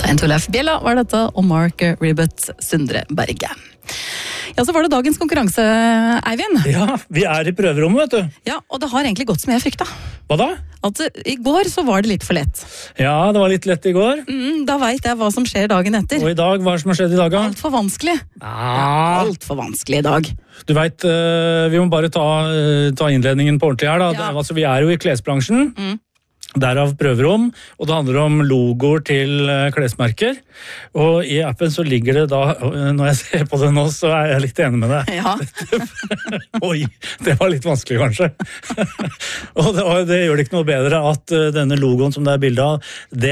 Stein Torleif Bjella var dette, og Mark Ribbett Sundre Berge. Ja, så var det dagens konkurranse, Eivind. Ja, vi er i prøverommet, vet du. Ja, og det har egentlig gått som jeg frykta. Hva da? At i går så var det litt for lett. Ja, det var litt lett i går. Da vet jeg hva som skjer dagen etter. Og i dag, hva er det som har skjedd i dag? Alt for vanskelig. Alt for vanskelig i dag. Du vet, vi må bare ta innledningen på ordentlig her da. Ja. Altså, vi er jo i klesbransjen. Derav prøverom, og det handler om logoer til klesmerker. Og i appen så ligger det da, når jeg ser på det nå, så er jeg litt enig med deg. Ja. Oi, det var litt vanskelig kanskje. og det gjør det ikke noe bedre at denne logoen som det er bildet av,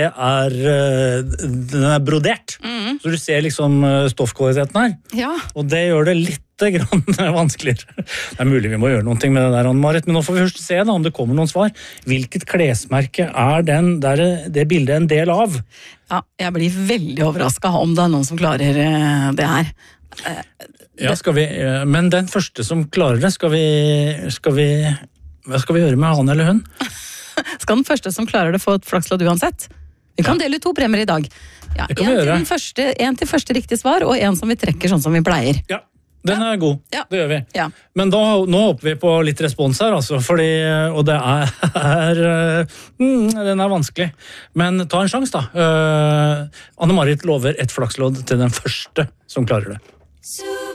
den er brodert. Så du ser liksom stoffkvaliteten her. Ja. Og det gjør det litt grann vanskeligere. Det er mulig vi må gjøre noe med det der, Anne-Marit, men nå får vi først se da, om det kommer noen svar. Hvilket klesmerke er det bildet en del av? Ja, jeg blir veldig overrasket om det er noen som klarer det her. Ja, men den første som klarer det, hva skal vi gjøre med han eller hun? Skal den første som klarer det få et flakslodd uansett? Vi kan dele ut 2 premier i dag. Ja, det kan vi gjøre. En til første riktig svar, og en som vi trekker sånn som vi pleier. Ja. Den er god, det gjør vi. Ja. Men nå håper vi på litt respons her, altså, og det den er vanskelig. Men ta en sjans da. Anne-Marit lover et flakslodd til den første som klarer det.